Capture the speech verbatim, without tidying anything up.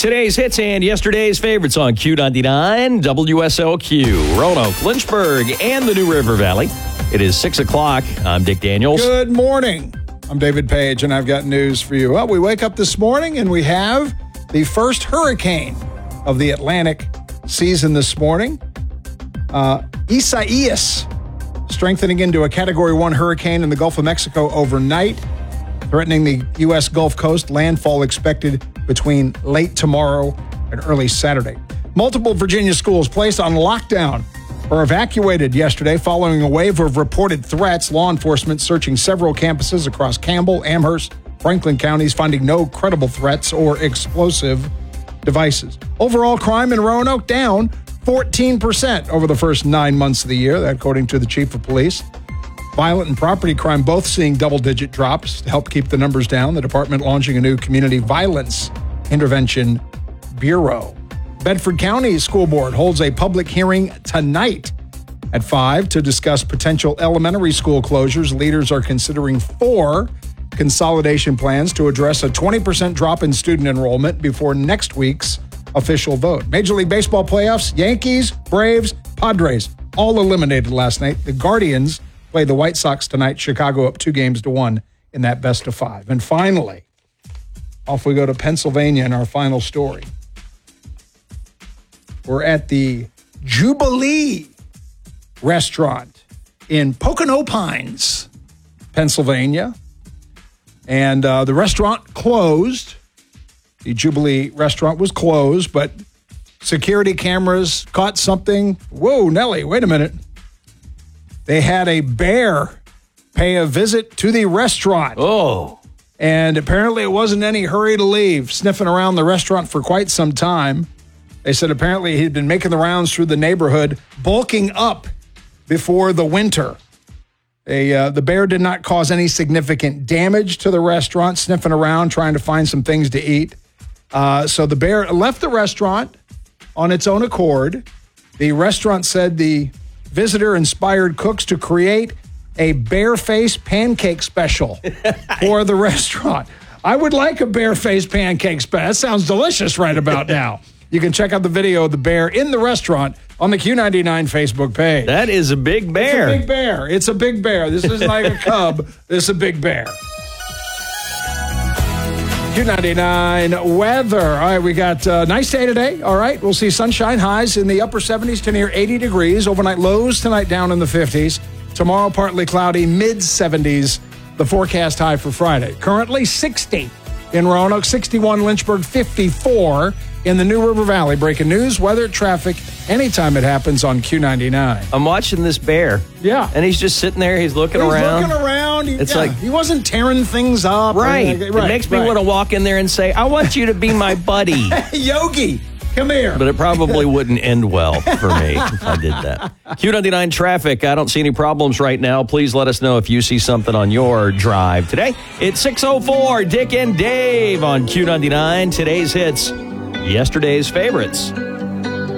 today's hits and yesterday's favorites on Q ninety-nine, W S L Q, Roanoke, Lynchburg, and the New River Valley. It is six o'clock. I'm Dick Daniels. Good morning. I'm David Page, and I've got news for you. Well, we wake up this morning, and we have the first hurricane of the Atlantic season this morning. Uh, Isaias, strengthening into a Category one hurricane in the Gulf of Mexico overnight, threatening the U S Gulf Coast. Landfall expected between late tomorrow and early Saturday. Multiple Virginia schools placed on lockdown or evacuated yesterday following a wave of reported threats. Law enforcement searching several campuses across Campbell, Amherst, Franklin counties, finding no credible threats or explosive devices. Overall crime in Roanoke down fourteen percent over the first nine months of the year, that according to the chief of police. Violent and property crime both seeing double-digit drops to help keep the numbers down. The department launching a new community violence intervention bureau. Bedford County School Board holds a public hearing tonight at five to discuss potential elementary school closures. Leaders are considering four consolidation plans to address a twenty percent drop in student enrollment before next week's official vote. Major League Baseball playoffs, Yankees, Braves, Padres, all eliminated last night. The Guardians play the White Sox tonight. Chicago up two games to one in that best of five. And finally, off we go to Pennsylvania in our final story. We're at the Jubilee restaurant in Pocono Pines, Pennsylvania. And uh, the restaurant closed. The Jubilee restaurant was closed, but security cameras caught something. Whoa, Nelly, wait a minute. They had a bear pay a visit to the restaurant. Oh. And apparently it wasn't any hurry to leave, sniffing around the restaurant for quite some time. They said apparently he'd been making the rounds through the neighborhood, bulking up before the winter. A, uh, the bear did not cause any significant damage to the restaurant, sniffing around, trying to find some things to eat. Uh, so the bear left the restaurant on its own accord. The restaurant said the visitor inspired cooks to create a bear-faced pancake special for the restaurant. I would like a bear-faced pancake special. That sounds delicious right about now. You can check out the video of the bear in the restaurant on the Q ninety-nine Facebook page. That is a big bear. It's a big bear. It's a big bear. This isn't like a cub. This is a big bear. Q ninety-nine weather. All right, we got a nice day today. All right, we'll see sunshine, highs in the upper seventies to near eighty degrees. Overnight lows tonight down in the fifties. Tomorrow partly cloudy, mid seventies. The forecast high for Friday. Currently sixty in Roanoke, sixty-one Lynchburg, fifty-four in the New River Valley. Breaking news, weather, traffic, anytime it happens on Q ninety-nine. I'm watching this bear. Yeah. And he's just sitting there. He's looking he's around. He's looking around. He, It's yeah, like he wasn't tearing things up. Right. Or, right. It makes me right. want to walk in there and say, I want you to be my buddy. Yogi, come here. But it probably wouldn't end well for me if I did that. Q ninety-nine traffic. I don't see any problems right now. Please let us know if you see something on your drive today. It's six oh four, Dick and Dave on Q ninety-nine. Today's hits, yesterday's favorites.